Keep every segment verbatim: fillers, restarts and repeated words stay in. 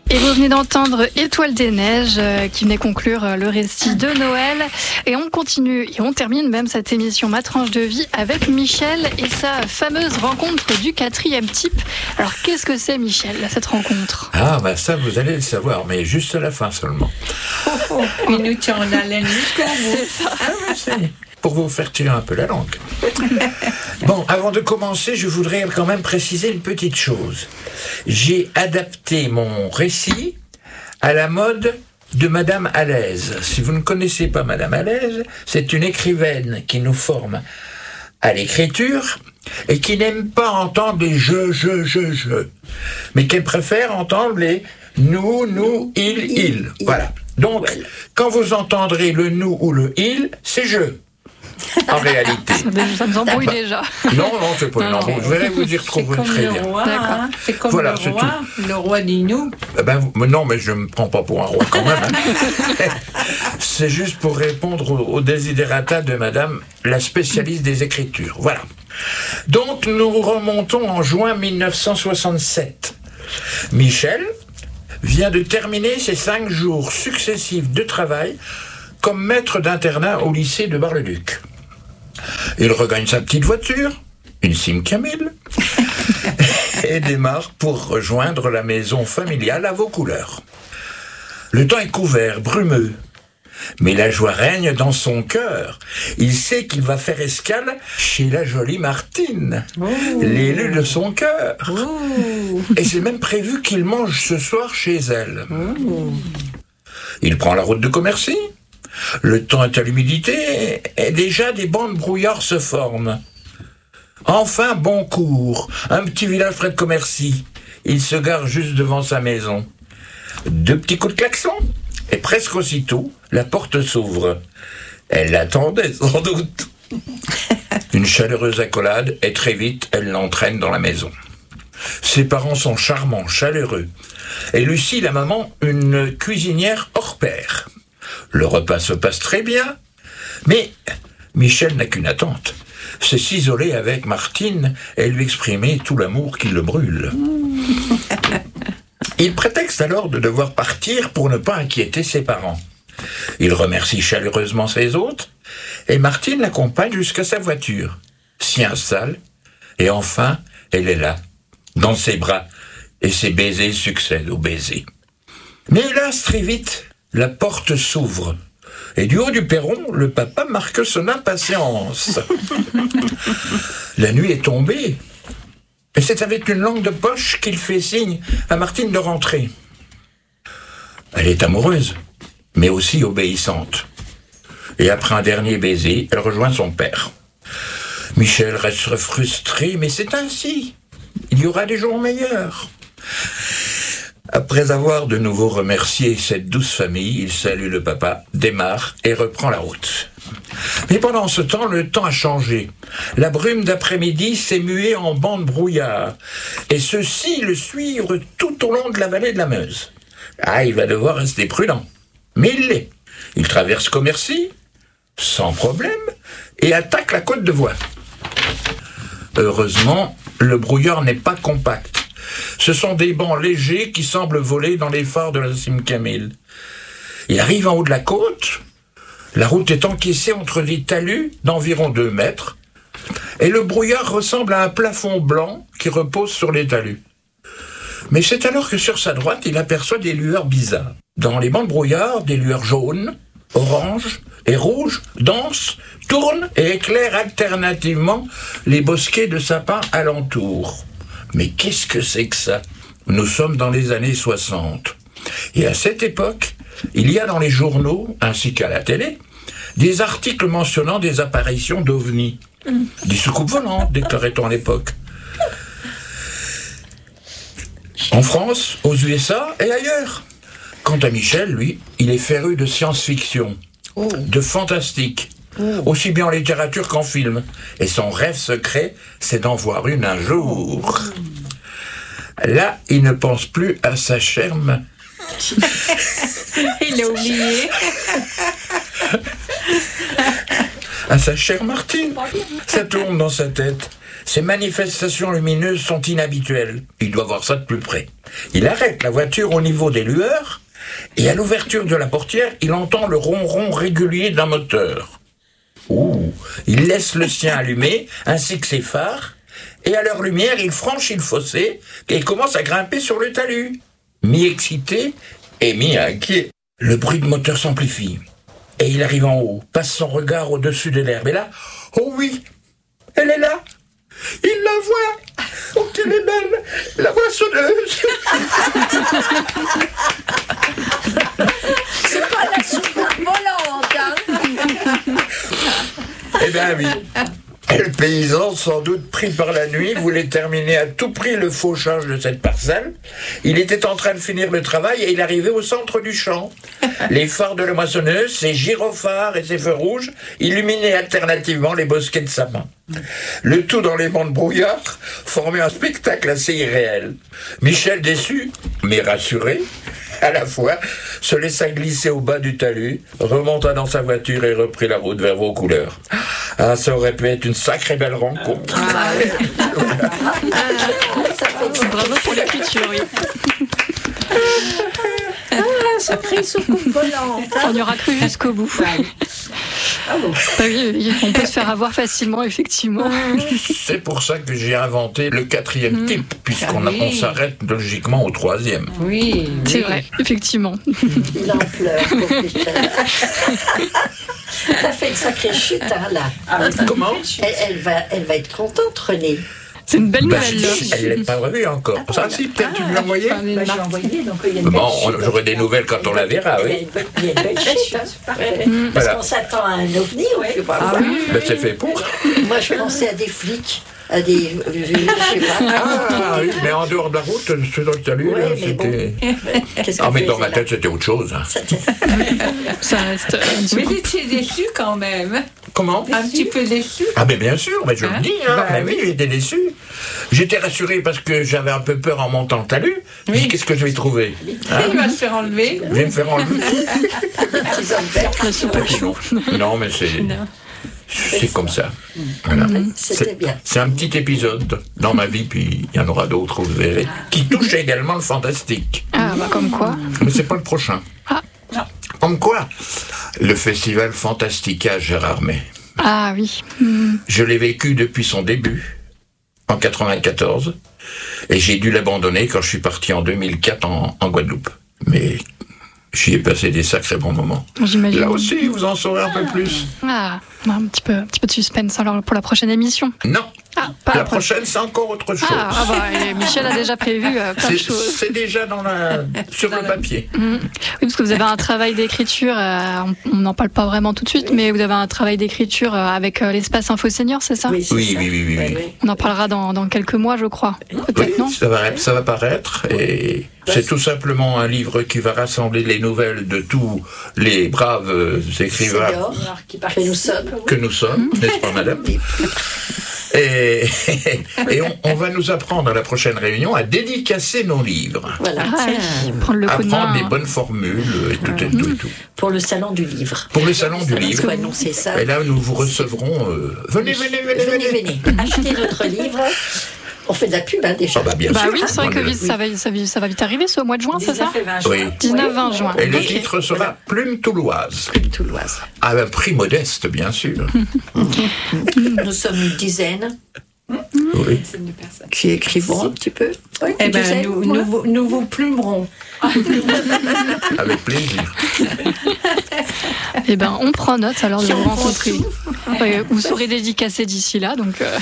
Et vous venez d'entendre Étoile des Neiges euh, qui venait conclure euh, le récit de Noël. Et on continue et on termine même cette émission Ma tranche de vie avec Michel et sa fameuse rencontre du quatrième type. Alors qu'est-ce que c'est, Michel, cette rencontre? Ah bah ça vous allez le savoir, mais juste à la fin seulement. Oh, oh, il nous tient en haleine jusqu'au bout. C'est ça. Ah oui, c'est pour vous faire tirer un peu la langue. Bon, avant de commencer, je voudrais quand même préciser une petite chose. J'ai adapté mon récit à la mode de Madame Alaise. Si vous ne connaissez pas Madame Alaise, c'est une écrivaine qui nous forme à l'écriture et qui n'aime pas entendre les je, je, je, je, mais qui préfère entendre les nous, nous, il, il. il. Voilà. Donc, voilà. Quand vous entendrez le nous ou le il, c'est je. En réalité. Ça nous embrouille bah, déjà. Non, non, c'est pas une embrouille. Je vais vous dire trop très bien. Roi, hein. C'est comme voilà, le roi. Le roi dit nous. Eh ben, non, mais je ne me prends pas pour un roi quand même. Hein. C'est juste pour répondre au, au desiderata de Madame, la spécialiste des écritures. Voilà. Donc, nous remontons en juin mille neuf cent soixante-sept. Michel vient de terminer ses cinq jours successifs de travail comme maître d'internat au lycée de Bar-le-Duc. Il regagne sa petite voiture, une Simca mille, et démarre pour rejoindre la maison familiale à Vaucouleurs. Le temps est couvert, brumeux, mais la joie règne dans son cœur. Il sait qu'il va faire escale chez la jolie Martine, oh. l'élu de son cœur. Oh. Et c'est même prévu qu'il mange ce soir chez elle. Oh. Il prend la route de Commercy. Le temps est à l'humidité et déjà des bancs de brouillard se forment. Enfin, Boncourt, un petit village près de Commercy. Il se gare juste devant sa maison. Deux petits coups de klaxon et presque aussitôt, la porte s'ouvre. Elle l'attendait sans doute. Une chaleureuse accolade et très vite, elle l'entraîne dans la maison. Ses parents sont charmants, chaleureux. Et Lucie, la maman, une cuisinière hors pair. Le repas se passe très bien, mais Michel n'a qu'une attente, c'est s'isoler avec Martine et lui exprimer tout l'amour qui le brûle. Il prétexte alors de devoir partir pour ne pas inquiéter ses parents. Il remercie chaleureusement ses hôtes et Martine l'accompagne jusqu'à sa voiture, s'y installe et enfin, elle est là, dans ses bras, et ses baisers succèdent aux baisers. Mais hélas, très vite, la porte s'ouvre, et du haut du perron, le papa marque son impatience. La nuit est tombée, et c'est avec une lampe de poche qu'il fait signe à Martine de rentrer. Elle est amoureuse, mais aussi obéissante. Et après un dernier baiser, elle rejoint son père. Michel reste frustré, mais c'est ainsi. Il y aura des jours meilleurs. Après avoir de nouveau remercié cette douce famille, il salue le papa, démarre et reprend la route. Mais pendant ce temps, le temps a changé. La brume d'après-midi s'est muée en banc de brouillard. Et ceux-ci le suivent tout au long de la vallée de la Meuse. Ah, il va devoir rester prudent. Mais il l'est. Il traverse Commercy, sans problème, et attaque la côte de Voie. Heureusement, le brouillard n'est pas compact. Ce sont des bancs légers qui semblent voler dans les phares de la Simca mille. Il arrive en haut de la côte, la route est encaissée entre des talus d'environ deux mètres, et le brouillard ressemble à un plafond blanc qui repose sur les talus. Mais c'est alors que sur sa droite, il aperçoit des lueurs bizarres. Dans les bancs de brouillard, des lueurs jaunes, oranges et rouges, denses, tournent et éclairent alternativement les bosquets de sapins alentour. Mais qu'est-ce que c'est que ça? Nous sommes dans les années soixante. Et à cette époque, il y a dans les journaux, ainsi qu'à la télé, des articles mentionnant des apparitions d'ovnis. Mmh. Des soucoupes volantes, déclarait-on à l'époque. En France, aux U S A et ailleurs. Quant à Michel, lui, il est féru de science-fiction, oh. de fantastique, oh. aussi bien en littérature qu'en film. Et son rêve secret, c'est d'en voir une un jour. Là, il ne pense plus à sa chère... Ma... il a oublié. à sa chère Martine. Ça tourne dans sa tête. Ces manifestations lumineuses sont inhabituelles. Il doit voir ça de plus près. Il arrête la voiture au niveau des lueurs et à l'ouverture de la portière, il entend le ronron régulier d'un moteur. Ouh, il laisse le sien allumé ainsi que ses phares et à leur lumière, il franchit le fossé et commence à grimper sur le talus. Mi-excité et mi-inquiet. Le bruit de moteur s'amplifie et il arrive en haut, passe son regard au-dessus de l'herbe et là, oh oui, elle est là. Il la voit. Oh, qu'elle est belle, la moissonneuse. C'est pas la soucoupe volante, hein. Eh bien oui. Et le paysan, sans doute pris par la nuit, voulait terminer à tout prix le fauchage de cette parcelle. Il était en train de finir le travail et il arrivait au centre du champ. Les phares de la moissonneuse, ses gyrophares et ses feux rouges illuminaient alternativement les bosquets de sapins. Le tout dans les bancs de brouillard formait un spectacle assez irréel. Michel, déçu, mais rassuré, à la fois, se laissa glisser au bas du talus, remonta dans sa voiture et reprit la route vers Vaucouleurs. Ah, ça aurait pu être une sacrée belle rencontre. Ah, ça fait Bravo pour l'écriture, oui. un sacré soucoupe volante. On y aura cru jusqu'au bout. Ah bon. Bah oui, oui, on peut se faire avoir facilement, effectivement. C'est pour ça que j'ai inventé le quatrième type, puisqu'on Ah oui. on s'arrête logiquement au troisième. Oui, C'est oui. vrai, effectivement. Il en pleure, pauvre Michel. T'as fait une sacrée chute, hein, là. Comment Elle, elle va, elle va être contente, René. C'est une belle Bah, nouvelle, là. Elle n'est pas revue encore. Ça, si, peut-être tu lui as envoyé. Enfin, les Bah, j'ai marques. envoyé, donc il y a une belle Bon, chute. on- j'aurai des nouvelles quand on la verra, Il y a oui. une belle- il y a une belle chute, hein. Ouais. Parce Voilà. qu'on s'attend à un ovni, on peut pas Ah voir. oui. Ben, c'est fait pour. Moi, je pensais à des flics, à des... Je, je sais pas. Ah oui, mais en dehors de la route, c'est dans le talus, Ouais, là, mais bon. c'était... Qu'est-ce Ah, qu'on mais faisait dans ma là? tête, c'était autre chose. hein. Ça reste euh, une Mais soucoupe. j'étais déçu quand même. Comment Un petit peu déçu. Ah, mais bien sûr, mais je Hein le dis, hein. Bah mais oui, oui. j'étais déçu. J'étais rassuré parce que j'avais un peu peur en montant le talus. Je dis, Oui. qu'est-ce que je vais trouver hein? Il va se faire enlever. Je vais me faire enlever. Petits hommes verts. La soupe à chaud. Non, mais c'est... Non. C'est comme ça. Voilà. C'était C'est- bien. C'est un petit épisode dans ma vie, puis il y en aura d'autres, vous verrez, qui touche également le fantastique. Ah, bah comme quoi. Mais c'est pas le prochain. Ah. Non. Comme quoi le festival Fantastica Gérardmer. Ah oui. Hmm. Je l'ai vécu depuis son début, en quatre-vingt-quatorze, et j'ai dû l'abandonner quand je suis parti en deux mille quatre en, en Guadeloupe. Mais j'y ai passé des sacrés bons moments. J'imagine. Là aussi, vous en saurez un peu plus. Ah, un petit peu, un petit peu de suspense alors pour la prochaine émission. Non, Ah, pas la la prochaine. prochaine, c'est encore autre chose. Ah, ah bah, et Michel a déjà prévu euh, plein de C'est choses. c'est déjà dans la, sur le papier. Mm. Oui, parce que vous avez un travail d'écriture, euh, on- on n'en parle pas vraiment tout de suite, mais vous avez un travail d'écriture euh, avec euh, l'espace Info Senior, c'est ça? Oui, c'est Oui, ça. oui, oui, oui, Ouais, oui. ouais. On en parlera dans, dans quelques mois, je crois. Oui, Peut-être, non? ça va, ça va paraître et c'est tout simplement un livre qui va rassembler les nouvelles de tous les braves euh, écrivains Senior, que nous sommes. que nous sommes, n'est-ce pas, madame? Et, et on, on va nous apprendre à la prochaine réunion à dédicacer nos livres, Voilà, Ah, tiens, oui. Prendre le coup de apprendre main. des bonnes formules et tout et tout et tout. pour le salon du livre. Pour le salon du Il livre, faut annoncer ça. et là nous vous recevrons. euh, venez, venez, venez, Venez, venez. venez. Achetez notre livre. On fait de la pub, hein, déjà. Ah bah bien Bah sûr. oui, c'est vrai que On le- vite, ça, va, ça, va, ça va vite arriver, ce mois de juin, c'est ça? Oui. dix-neuf vingt juin. Et le Ok. titre sera Plume touloise, Plume touloise. à un prix modeste, bien sûr. Nous sommes une dizaine Oui. qui écrivons un petit peu. Oui, Eh une ben, dizaine, nous, moi. nous, vous- nous vous plumerons. Avec plaisir. Eh ben, on prend note alors de Si vous on prend rencontrer. Ouais, vous serez dédicacé d'ici là, donc. euh,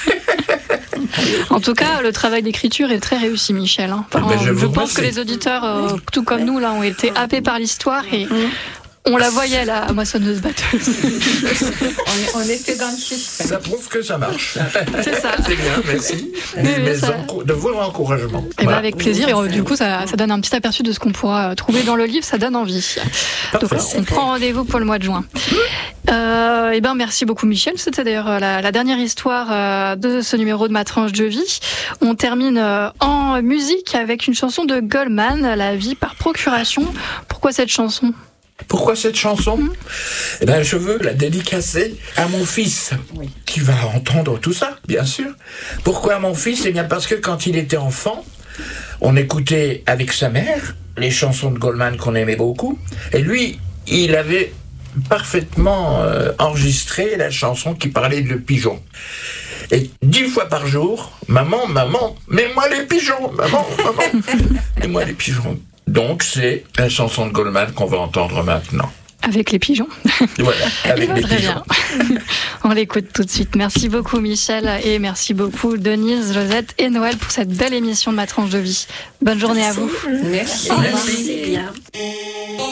En tout cas, le travail d'écriture est très réussi, Michel. hein. Enfin, Ah ben, je je vous pense que remercie. les auditeurs, euh, tout comme nous, là, ont été happés par l'histoire et on la voyait, la moissonneuse batteuse. On, on était dans le suspense. Ça prouve que ça marche. C'est ça. C'est bien, merci. Oui, Mes- mes ça- encou- de vos encouragements. Et ben Voilà. avec plaisir. Et euh, du coup, ça, ça donne un petit aperçu de ce qu'on pourra euh, trouver dans le livre. Ça donne envie. Donc, Parfait. euh, on prend rendez-vous pour le mois de juin. Euh, et ben, merci beaucoup, Michel. C'était d'ailleurs euh, la, la dernière histoire euh, de ce numéro de Ma tranche de vie. On termine euh, en musique avec une chanson de Goldman, La vie par procuration. Pourquoi cette chanson? Pourquoi cette chanson ? Mmh. Eh ben, je veux la dédicacer à mon fils, Oui. qui va entendre tout ça, bien sûr. Pourquoi à mon fils ? Eh bien, parce que quand il était enfant, on écoutait avec sa mère les chansons de Goldman qu'on aimait beaucoup, et lui, il avait parfaitement euh, enregistré la chanson qui parlait de pigeons. Et dix fois par jour, maman, maman, mets-moi les pigeons, maman, maman, mets-moi les pigeons. Donc c'est la chanson de Goldman qu'on va entendre maintenant. Avec les pigeons. Voilà, avec Eh ben, les très pigeons. bien. On l'écoute tout de suite. Merci beaucoup Michel et merci beaucoup Denise, Josette et Noël pour cette belle émission de Ma tranche de vie. Bonne journée à vous. Merci. Merci.